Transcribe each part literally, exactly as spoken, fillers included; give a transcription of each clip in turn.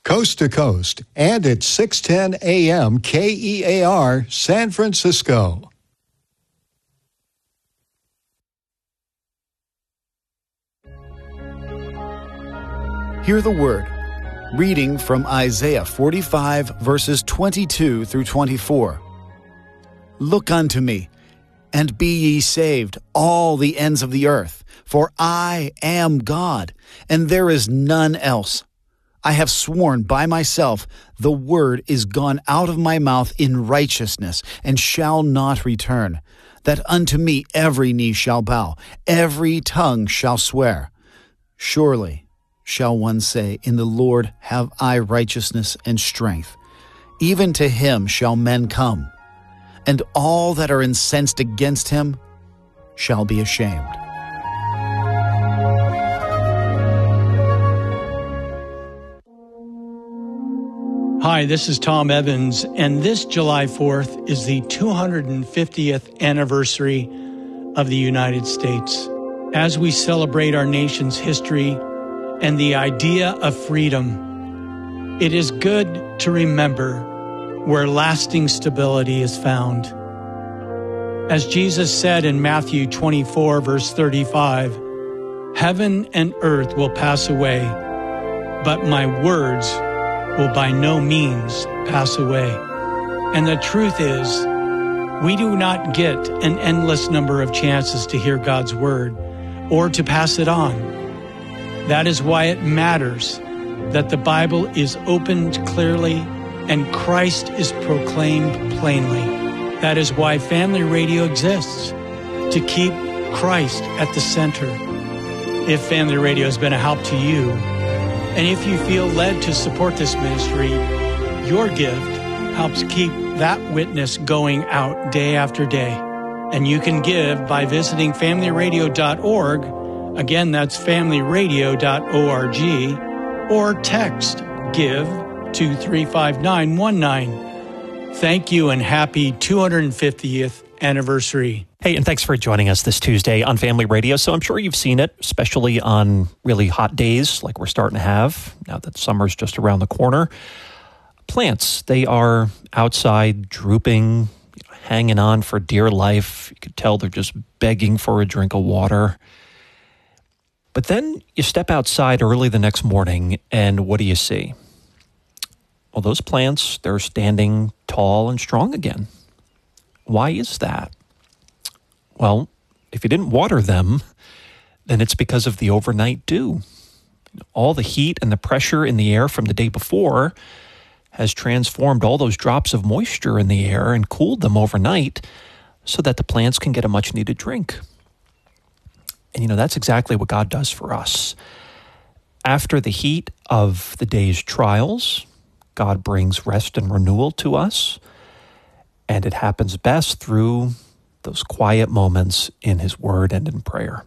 coast to coast, and at six ten A M K E A R, San Francisco. Hear the word. Reading from Isaiah forty-five, verses twenty-two through twenty-four. Look unto me, and be ye saved, all the ends of the earth, for I am God, and there is none else. I have sworn by myself, the word is gone out of my mouth in righteousness, and shall not return, that unto me every knee shall bow, every tongue shall swear. Surely shall one say, in the Lord have I righteousness and strength. Even to him shall men come, and all that are incensed against him shall be ashamed. Hi, this is Tom Evans, and this July fourth is the two hundred fiftieth anniversary of the United States. As we celebrate our nation's history and the idea of freedom, it is good to remember where lasting stability is found. As Jesus said in Matthew twenty-four, verse thirty-five, heaven and earth will pass away, but my words will by no means pass away. And the truth is, we do not get an endless number of chances to hear God's word or to pass it on. That is why it matters that the Bible is opened clearly and Christ is proclaimed plainly. That is why Family Radio exists, to keep Christ at the center. If Family Radio has been a help to you, and if you feel led to support this ministry, your gift helps keep that witness going out day after day. And you can give by visiting family radio dot org. Again, that's family radio dot org, or text GIVE to three five nine one nine. Thank you and happy two hundred fiftieth anniversary. Hey, and thanks for joining us this Tuesday on Family Radio. So I'm sure you've seen it, especially on really hot days like we're starting to have now that summer's just around the corner. Plants, they are outside drooping, hanging on for dear life. You could tell they're just begging for a drink of water. But then you step outside early the next morning, and what do you see? Well, those plants, they're standing tall and strong again. Why is that? Well, if you didn't water them, then it's because of the overnight dew. All the heat and the pressure in the air from the day before has transformed all those drops of moisture in the air and cooled them overnight so that the plants can get a much-needed drink. And, you know, that's exactly what God does for us. After the heat of the day's trials, God brings rest and renewal to us, and it happens best through those quiet moments in His Word and in prayer.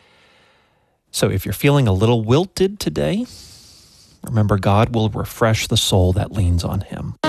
So if you're feeling a little wilted today, remember God will refresh the soul that leans on Him.